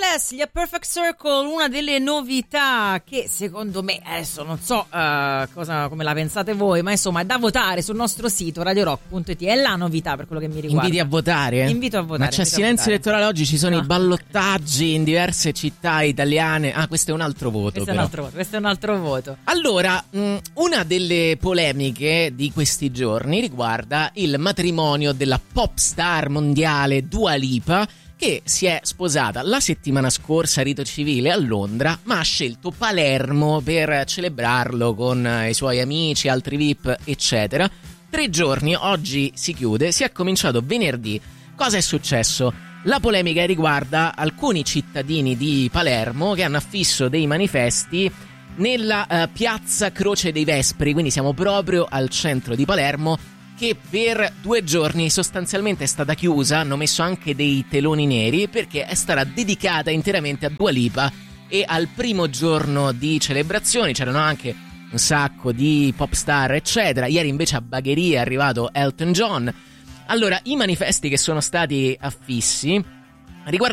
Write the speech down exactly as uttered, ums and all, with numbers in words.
Yes, gli A Perfect Circle, una delle novità che secondo me, adesso non so uh, cosa, come la pensate voi, ma insomma è da votare sul nostro sito radio rock punto it, è la novità per quello che mi riguarda. Inviti a votare? Invito a votare. Ma c'è silenzio elettorale oggi, ci sono no. i ballottaggi in diverse città italiane. Ah, questo è un altro voto. Questo, è un altro voto, questo è un altro voto. Allora, mh, una delle polemiche di questi giorni riguarda il matrimonio della pop star mondiale Dua Lipa, che si è sposata la settimana scorsa a rito civile a Londra, ma ha scelto Palermo per celebrarlo con i suoi amici, altri V I P, eccetera. Tre giorni, oggi si chiude, si è cominciato venerdì. Cosa è successo? La polemica riguarda alcuni cittadini di Palermo che hanno affisso dei manifesti nella uh, piazza Croce dei Vespri, quindi siamo proprio al centro di Palermo, che per due giorni sostanzialmente è stata chiusa. Hanno messo anche dei teloni neri perché è stata dedicata interamente a Dua Lipa, e al primo giorno di celebrazioni c'erano anche un sacco di pop star eccetera. Ieri invece a Bagheria è arrivato Elton John. Allora, i manifesti che sono stati affissi riguardano